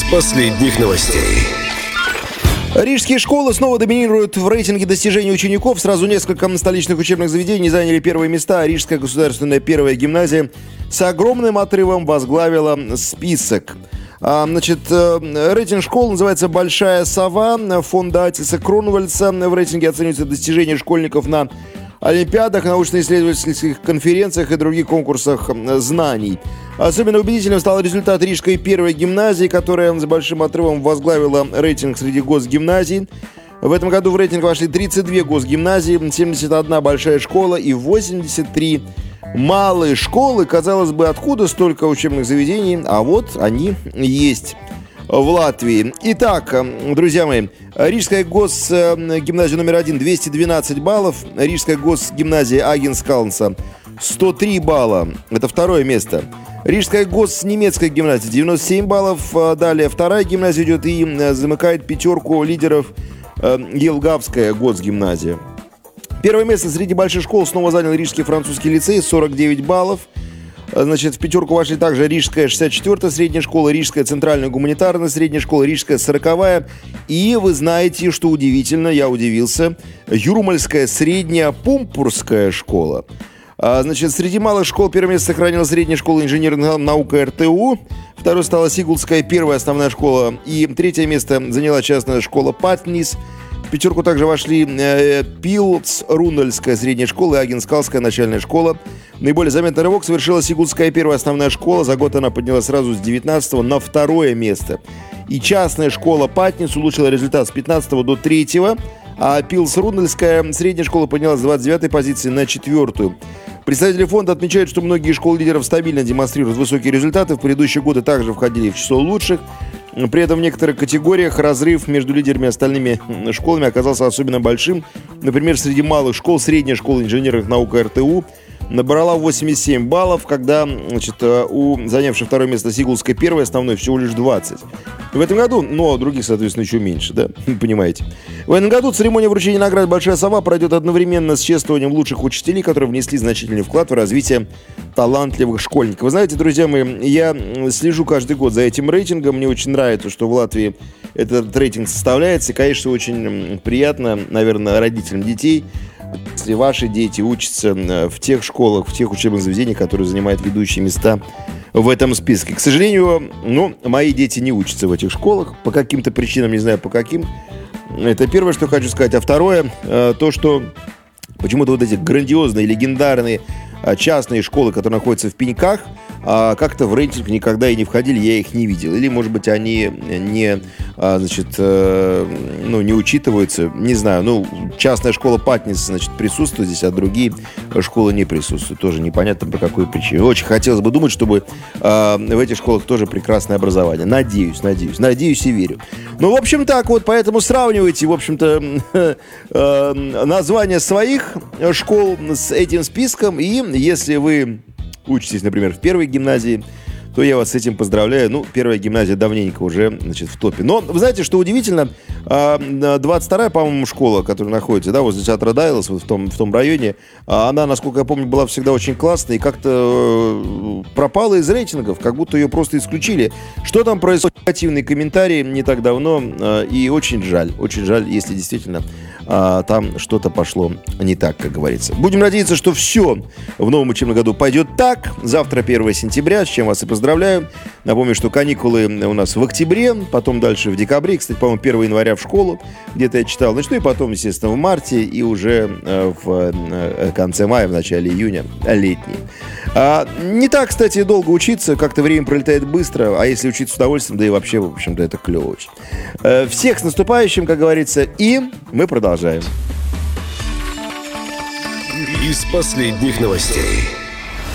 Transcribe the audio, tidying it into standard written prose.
последних новостей. Рижские школы снова доминируют в рейтинге достижений учеников. Сразу несколько столичных учебных заведений заняли первые места. Рижская государственная первая гимназия с огромным отрывом возглавила список. Рейтинг школ называется «Большая сова» фонда Атиса Кронвальца. В рейтинге оцениваются достижения школьников на олимпиадах, научно-исследовательских конференциях и других конкурсах знаний. Особенно убедительным стал результат Рижской первой гимназии, которая с большим отрывом возглавила рейтинг среди госгимназий. В этом году в рейтинг вошли 32 госгимназии, 71 большая школа и 83 малые школы. Казалось бы, откуда столько учебных заведений? А вот они есть в Латвии. Итак, друзья мои, Рижская госгимназия номер 1 212 баллов, Рижская госгимназия Агенскалнса 103 балла, это второе место. Рижская госнемецкая гимназия 97 баллов, далее вторая гимназия идет и замыкает пятерку лидеров Елгавская госгимназия. Первое место среди больших школ снова занял Рижский французский лицей 49 баллов. В пятерку вошли также Рижская 64-я средняя школа, Рижская центральная гуманитарная средняя школа, Рижская 40-я. И вы знаете, что удивительно, я удивился, Юрмальская средняя Пумпурская школа. Среди малых школ первое место сохранила средняя школа инженерных наук РТУ. Второй стала Сигулдская первая основная школа. И третье место заняла частная школа Патнис. В пятерку также вошли Пилцрунельская средняя школа и Агенскалская начальная школа. Наиболее заметный рывок совершила Сигулдская первая основная школа. За год она поднялась сразу с 19 на второе место. И частная школа Патнис улучшила результат с 15 до 3, а Пилцрунельская средняя школа поднялась с 29 позиции на 4. Представители фонда отмечают, что многие школы лидеров стабильно демонстрируют высокие результаты. В предыдущие годы также входили в число лучших. При этом в некоторых категориях разрыв между лидерами и остальными школами оказался особенно большим. Например, среди малых школ средняя школа инженерных наук РТУ набрала 87 баллов, когда у занявшей второе место Сигулдской первой основной всего лишь 20. В этом году, а других, соответственно, еще меньше, да, понимаете. В этом году церемония вручения наград «Большая сова» пройдет одновременно с чествованием лучших учителей, которые внесли значительный вклад в развитие талантливых школьников. Вы знаете, друзья мои, я слежу каждый год за этим рейтингом. Мне очень нравится, что в Латвии этот рейтинг составляется. И, конечно, очень приятно, наверное, родителям детей, если ваши дети учатся в тех школах, в тех учебных заведениях, которые занимают ведущие места в этом списке. К сожалению, мои дети не учатся в этих школах по каким-то причинам, не знаю по каким. Это первое, что хочу сказать. А второе, то, что почему-то вот эти грандиозные, легендарные частные школы, которые находятся в пеньках, как-то в рейтинг никогда и не входили, я их не видел. Или, может быть, они не учитываются. Не знаю, частная школа Патнис, присутствует здесь, а другие школы не присутствуют. Тоже непонятно по какой причине. Очень хотелось бы думать, чтобы в этих школах тоже прекрасное образование. Надеюсь и верю. В общем, так вот, поэтому сравнивайте, в общем-то, названия своих школ с этим списком. И если вы учитесь, например, в первой гимназии, то я вас с этим поздравляю. Первая гимназия давненько уже, в топе. Но, вы знаете, что удивительно, 22-я, по-моему, школа, которая находится, возле театра Дайлас, в том районе, она, насколько я помню, была всегда очень классная и как-то пропала из рейтингов, как будто ее просто исключили. Что там происходит? Негативные комментарии не так давно, и очень жаль, если действительно там что-то пошло не так, как говорится. Будем надеяться, что все в новом учебном году пойдет так. Завтра 1 сентября, с чем вас и поздравляю. Напомню, что каникулы у нас в октябре, потом дальше в декабре. Кстати, по-моему, 1 января в школу, где-то я читал. И потом, естественно, в марте и уже в конце мая, в начале июня летние. Не так, кстати, долго учиться, как-то время пролетает быстро, а если учиться с удовольствием, да и вообще, в общем-то, это клево очень. Всех с наступающим, как говорится, и мы продолжаем. Из последних новостей.